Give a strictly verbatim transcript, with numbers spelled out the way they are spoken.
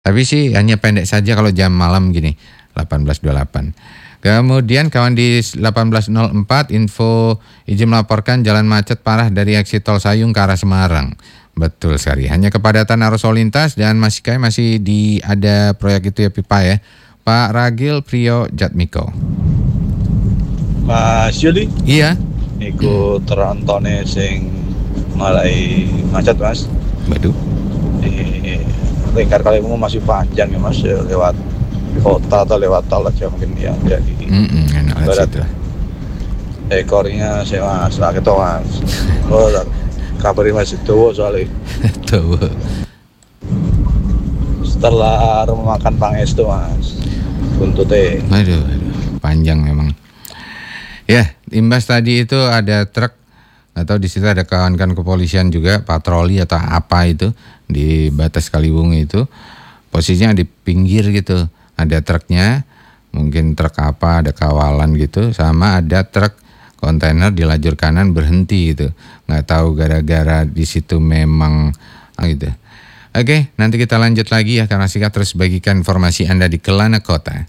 Tapi sih hanya pendek saja kalau jam malam gini, delapan belas dua puluh delapan. Kemudian kawan di delapan belas nol empat info izin melaporkan jalan macet parah dari exit tol Sayung ke arah Semarang. Betul sekali. Hanya kepadatan arus lalu lintas dan masih kayak masih di ada proyek itu ya pipa ya. Pak Ragil Priyo Jatmiko. Mas Yuli. Iya. Iku terontone sing mulai macet Mas. Waduh. Di lingkar Kalimu masih panjang ya Mas, lewat kota atau lewat tol aja mungkin yang jadi Mm-mm, enak barat situ. ekornya sih Mas, lah gitu Mas. Oh, kabarin Mas itu soalnya Tuh. setelah memakan pangestu Mas, buntutnya. Aduh, aduh, panjang memang. Ya, imbas tadi itu ada truk atau di situ ada kawan-kawan kepolisian juga patroli atau apa itu di batas Kaliwung itu. Posisinya di pinggir gitu. Ada truknya, mungkin truk apa, ada kawalan gitu, sama ada truk kontainer di lajur kanan berhenti gitu. Nggak tahu gara-gara di situ memang gitu. Oke, nanti kita lanjut lagi ya karena Sika terus bagikan informasi Anda di Kelana Kota.